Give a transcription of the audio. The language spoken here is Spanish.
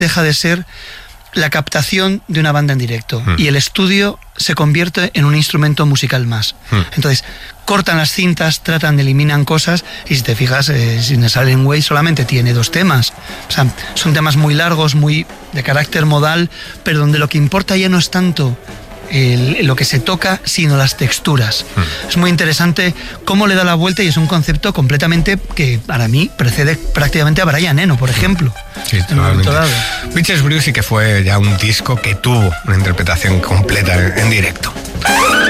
deja de ser la captación de una banda en directo y el estudio se convierte en un instrumento musical más. Entonces, cortan las cintas, eliminan cosas y si te fijas, Sin Silent Way solamente tiene 2 temas. O sea, son temas muy largos, muy de carácter modal, pero donde lo que importa ya no es tanto lo que se toca, sino las texturas. Es muy interesante cómo le da la vuelta y es un concepto completamente que para mí precede prácticamente a Brian Eno, por ejemplo. Sí, totalmente. Witch's Brew sí que fue ya un disco que tuvo una interpretación completa en directo.